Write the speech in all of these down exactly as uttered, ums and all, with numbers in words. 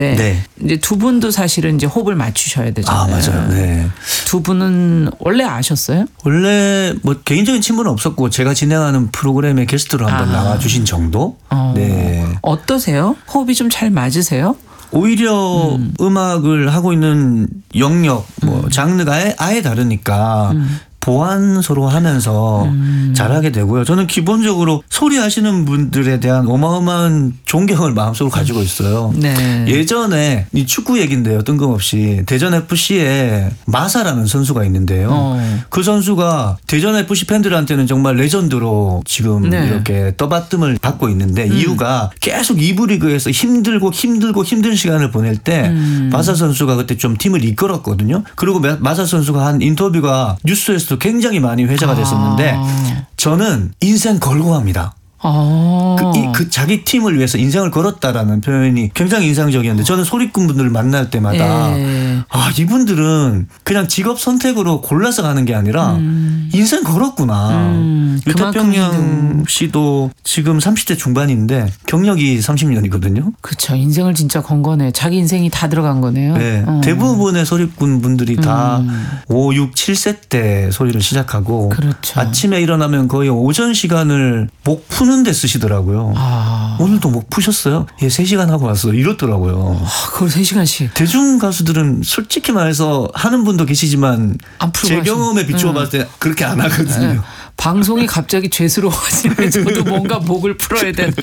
네. 이제 두 분도 사실은 이제 호흡을 맞추셔야 되잖아요. 아, 맞아요. 네. 두 분은 원래 아셨어요? 원래 뭐 개인적인 친분은 없었고 제가 진행하는 프로그램에 게스트로 한번 아. 나와주신 정도. 어. 네. 어떠세요? 호흡이 좀 잘 맞으세요? 오히려 음. 음악을 하고 있는 영역, 뭐 음. 장르가 아예, 아예 다르니까 음. 보완 서로 하면서 음. 잘하게 되고요. 저는 기본적으로 소리 하시는 분들에 대한 어마어마한 존경을 마음속으로 가지고 있어요. 네. 예전에 이 축구 얘기인데요. 뜬금없이 대전 에프씨에 마사라는 선수가 있는데요. 어. 그 선수가 대전 에프씨 팬들한테는 정말 레전드로 지금 네. 이렇게 떠받침을 받고 있는데 음. 이유가 계속 이 부 리그에서 힘들고 힘들고 힘든 시간을 보낼 때 음. 마사 선수가 그때 좀 팀을 이끌었거든요. 그리고 마사 선수가 한 인터뷰가 뉴스에서 굉장히 많이 회자가 됐었는데 아. 저는 인생 걸고 합니다. 아. 그, 이, 그 자기 팀을 위해서 인생을 걸었다라는 표현이 굉장히 인상적이었는데 저는 소리꾼 분들을 만날 때마다 예. 아 이분들은 그냥 직업 선택으로 골라서 가는 게 아니라 음. 인생 걸었구나. 음. 유태평양 씨도 지금 삼십 대 중반인데 경력이 삼십 년이거든요. 그렇죠. 인생을 진짜 건 거네. 자기 인생이 다 들어간 거네요. 네. 어. 대부분의 소리꾼 분들이 다 음. 오, 육, 칠 세 때 소리를 시작하고 그렇죠. 아침에 일어나면 거의 오전 시간을 목 푸는 데 쓰시더라고요. 아. 오늘도 목 푸셨어요? 예, 세 시간 하고 왔어요. 이렇더라고요. 아, 그걸 세 시간씩. 대중 가수들은 솔직히 말해서 하는 분도 계시지만 제 경험에 비추어 봤을 때 그렇게 안 하거든요. 네. 방송이 갑자기 죄스러워지네. 저도 뭔가 목을 풀어야 되나.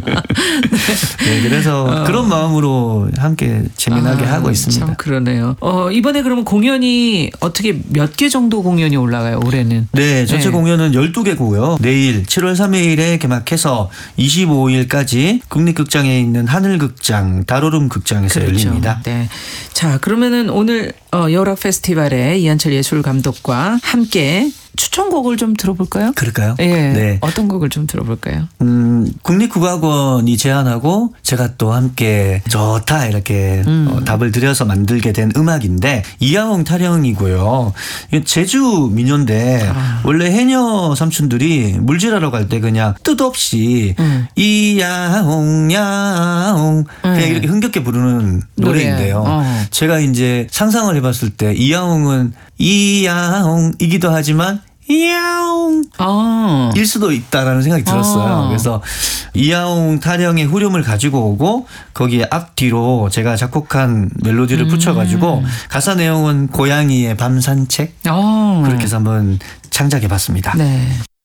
네, 그래서 어. 그런 마음으로 함께 재미나게 아, 하고 있습니다. 참 그러네요. 어, 이번에 그러면 공연이 어떻게 몇 개 정도 공연이 올라가요, 올해는? 네, 전체 네. 공연은 열두 개고요. 내일 칠월 삼일에 개막해서 이십오일까지 국립극장에 있는 하늘극장, 다로름 극장에서 그렇죠. 열립니다. 네. 자, 그러면은 오늘 어, 여우락 페스티벌에 이한철 예술감독과 함께 추천곡을 좀 들어볼까요? 그럴까요? 예. 네. 어떤 곡을 좀 들어볼까요? 음, 국립국악원이 제안하고 제가 또 함께 좋다 이렇게 음. 어, 답을 드려서 만들게 된 음악인데 이야옹 타령이고요. 제주 민요인데 아. 원래 해녀 삼촌들이 물질하러 갈 때 그냥 뜻없이 음. 이야옹 야옹 그냥 음. 이렇게 흥겹게 부르는 노래인데요. 어. 제가 이제 상상을 해봤을 때 이야옹은 이야옹이기도 하지만 이야옹 아. 일 수도 있다라는 생각이 들었어요. 아. 그래서 이야옹 타령의 후렴을 가지고 오고 거기에 앞뒤로 제가 작곡한 멜로디를 음. 붙여가지고 가사 내용은 고양이의 밤 산책 아. 그렇게 해서 한번 창작해봤습니다. 네.